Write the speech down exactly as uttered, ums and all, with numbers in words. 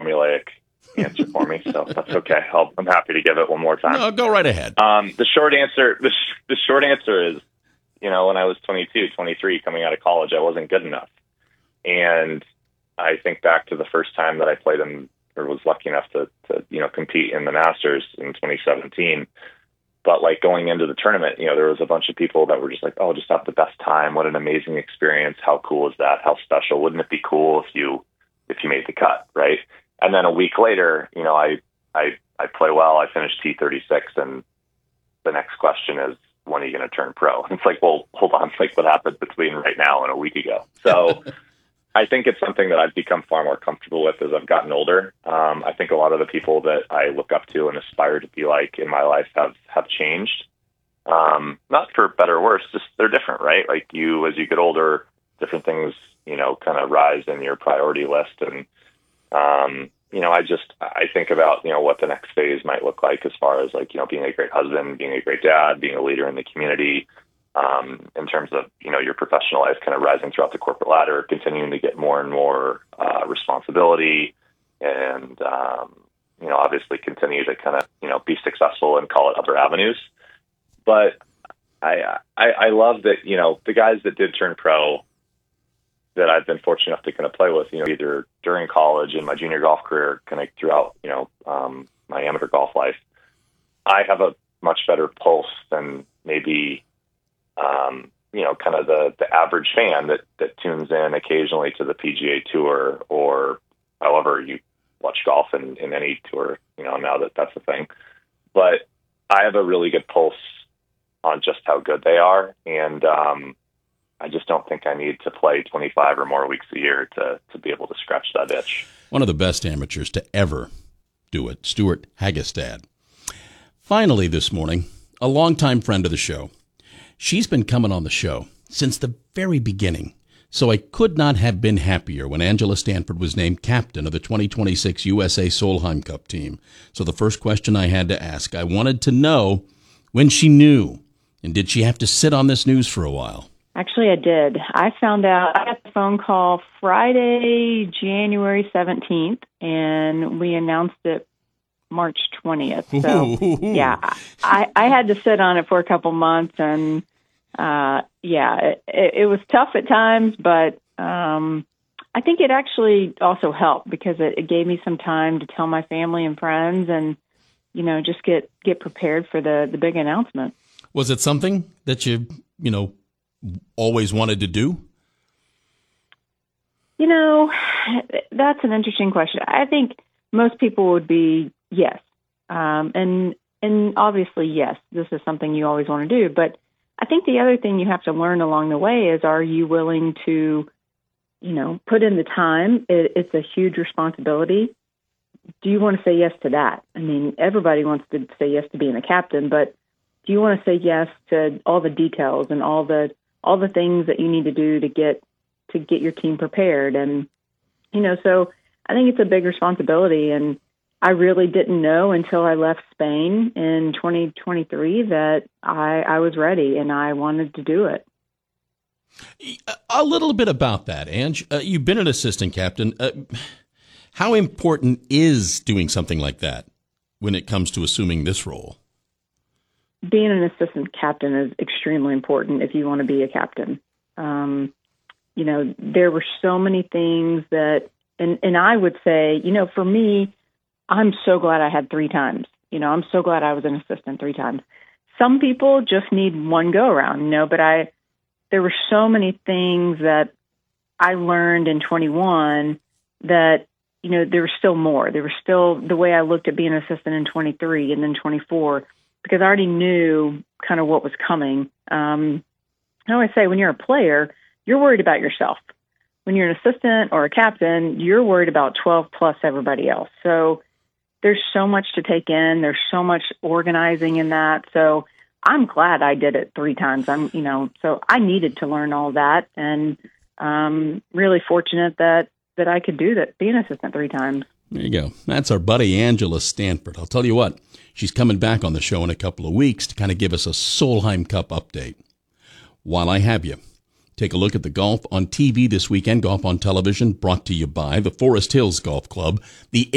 formulaic answer for me, so that's okay. I'll, I'm happy to give it one more time. No, go right ahead. Um, the short answer, the, sh- the short answer is, you know, when I was twenty-two, twenty-three, coming out of college, I wasn't good enough. And I think back to the first time that I played in, or was lucky enough to, to, you know, compete in the Masters in twenty seventeen. But like going into the tournament, you know, there was a bunch of people that were just like, oh, just have the best time. What an amazing experience. How cool is that? How special? Wouldn't it be cool if you, if you made the cut, right? And then a week later, you know, I, I, I play well. I finished T thirty-six, and the next question is, when are you going to turn pro? And it's like, well, hold on. It's like, what happened between right now and a week ago? So I think it's something that I've become far more comfortable with as I've gotten older. Um, I think a lot of the people that I look up to and aspire to be like in my life have, have changed. Um, not for better or worse, just they're different, right? Like you, as you get older, different things, you know, kind of rise in your priority list. And, um, you know, I just, I think about, you know, what the next phase might look like as far as like, you know, being a great husband, being a great dad, being a leader in the community, um, in terms of, you know, your professional life kind of rising throughout the corporate ladder, continuing to get more and more, uh, responsibility and, um, you know, obviously continue to kind of, you know, be successful and call it other avenues. But I, I, I love that, you know, the guys that did turn pro that I've been fortunate enough to kind of play with, you know, either during college and my junior golf career, kind of throughout, you know, um, my amateur golf life, I have a much better pulse than maybe, um, you know, kind of the, the average fan that, that tunes in occasionally to the P G A Tour or however you watch golf in, in any tour, you know, now that that's a thing. But I have a really good pulse on just how good they are. And, um, I just don't think I need to play twenty-five or more weeks a year to, to be able to scratch that itch. One of the best amateurs to ever do it, Stuart Hagestad. Finally this morning, a longtime friend of the show. She's been coming on the show since the very beginning, so I could not have been happier when Angela Stanford was named captain of the twenty twenty-six U S A Solheim Cup team. So the first question I had to ask, I wanted to know when she knew, and did she have to sit on this news for a while? Actually, I did. I found out, I got the phone call Friday, January seventeenth, and we announced it March twentieth. So, yeah, I, I had to sit on it for a couple months, and, uh, yeah, it, it was tough at times, but um, I think it actually also helped because it, it gave me some time to tell my family and friends and, you know, just get, get prepared for the, the big announcement. Was it something that you, you know, always wanted to do? You know, that's an interesting question. I think most people would be yes. Um, and, and obviously, yes, this is something you always want to do. But I think the other thing you have to learn along the way is, are you willing to, you know, put in the time? It, it's a huge responsibility. Do you want to say yes to that? I mean, everybody wants to say yes to being a captain, but do you want to say yes to all the details and all the all the things that you need to do to get to get your team prepared? And, you know, so I think it's a big responsibility. And I really didn't know until I left Spain in twenty twenty-three that I, I was ready and I wanted to do it. A little bit about that, Ange. Uh, you've been an assistant captain. Uh, how important is doing something like that when it comes to assuming this role? Being an assistant captain is extremely important if you want to be a captain. Um, you know, there were so many things that, and, and I would say, you know, for me, I'm so glad I had three times. You know, I'm so glad I was an assistant three times. Some people just need one go around, you know, but I, there were so many things that I learned in twenty-one that, you know, there was still more. There was still the way I looked at being an assistant in twenty-three and then twenty-four, because I already knew kind of what was coming. Um, I always say when you're a player, you're worried about yourself. When you're an assistant or a captain, you're worried about twelve plus everybody else. So there's so much to take in. There's so much organizing in that. So I'm glad I did it three times. I'm, you know, so I needed to learn all that, and um, really fortunate that, that I could do that, be an assistant three times. There you go. That's our buddy Angela Stanford. I'll tell you what, she's coming back on the show in a couple of weeks to kind of give us a Solheim Cup update. While I have you, take a look at the golf on T V this weekend. Golf on Television brought to you by the Forest Hills Golf Club, the